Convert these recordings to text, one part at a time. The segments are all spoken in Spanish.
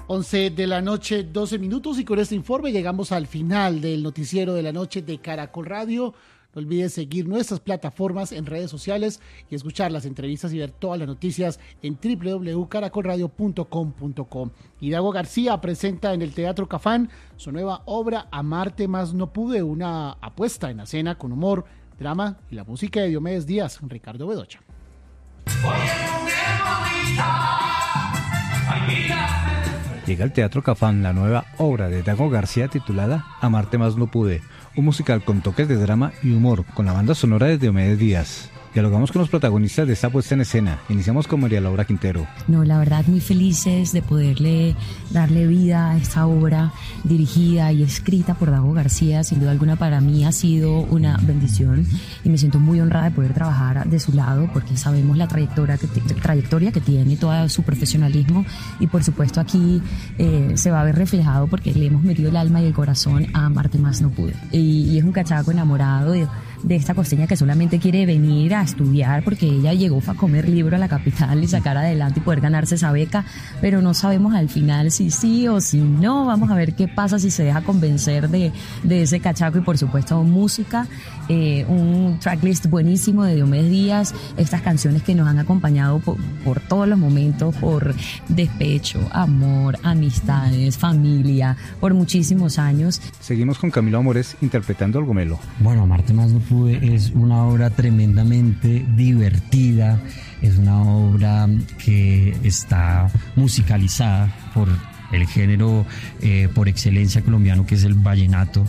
11 de la noche, 12 minutos, y con este informe llegamos al final del noticiero de la noche de Caracol Radio. No olvides seguir nuestras plataformas en redes sociales y escuchar las entrevistas y ver todas las noticias en www.caracolradio.com.co. Dago García presenta en el Teatro Cafán su nueva obra Amarte más no pude, una apuesta en la escena con humor, drama y la música de Diomedes Díaz, Ricardo Bedoya. Llega al Teatro Cafán la nueva obra de Dago García titulada Amarte más no pude, un musical con toques de drama y humor, con la banda sonora de Diomedes Díaz. Dialogamos con los protagonistas de esta puesta en escena. Iniciamos con María Laura Quintero. No, la verdad, muy felices de poderle darle vida a esta obra dirigida y escrita por Dago García. Sin duda alguna, para mí ha sido una bendición y me siento muy honrada de poder trabajar de su lado, porque sabemos la trayectoria que tiene, todo su profesionalismo, y por supuesto aquí se va a ver reflejado porque le hemos metido el alma y el corazón a Amarte más no pude. Y es un cachaco enamorado de esta costeña que solamente quiere venir a estudiar porque ella llegó a comer libro a la capital y sacar adelante y poder ganarse esa beca, pero no sabemos al final si sí o si no. Vamos a ver qué pasa si se deja convencer de ese cachaco. Y por supuesto música, un tracklist buenísimo de Diomedes Díaz, estas canciones que nos han acompañado por todos los momentos, por despecho, amor, amistades, familia, por muchísimos años. Seguimos con Camilo Amores interpretando al Gomelo. Bueno, Amarte más no pude es una obra tremendamente divertida, es una obra que está musicalizada por el género por excelencia colombiano, que es el vallenato.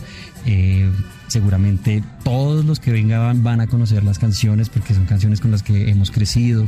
Seguramente todos los que vengan van a conocer las canciones porque son canciones con las que hemos crecido,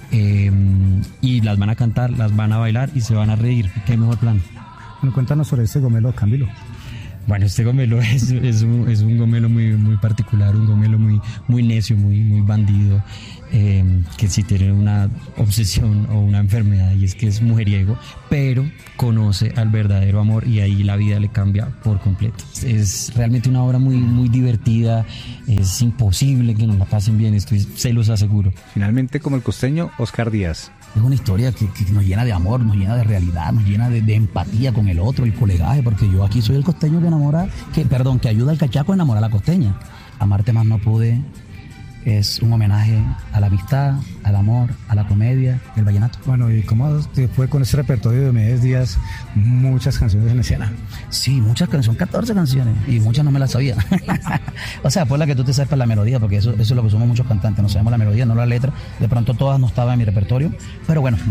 y las van a cantar, las van a bailar y se van a reír. ¿Qué mejor plan? Bueno, cuéntanos sobre este Gomelo, Camilo. Bueno, este Gomelo es un Gomelo muy particular, un Gomelo muy necio, muy bandido, que sí tiene una obsesión o una enfermedad, y es que es mujeriego, pero conoce al verdadero amor y ahí la vida le cambia por completo. Es realmente una obra muy divertida, es imposible que no la pasen bien, se los aseguro. Finalmente, como el costeño, Oscar Díaz. Es una historia que nos llena de amor, nos llena de realidad, nos llena de empatía con el otro, el colegaje, porque yo aquí soy el costeño que ayuda al cachaco a enamorar a la costeña. Amarte más no pude es un homenaje a la amistad, al amor, a la comedia, el vallenato. Bueno, ¿y cómo te fue con ese repertorio de Diomedes Díaz? Muchas canciones en escena. Sí, muchas canciones, son 14 canciones, y muchas no me las sabía. O sea, pues la que tú te sepas la melodía, porque eso es lo que somos muchos cantantes, no sabemos la melodía, no la letra. De pronto todas no estaban en mi repertorio, pero bueno.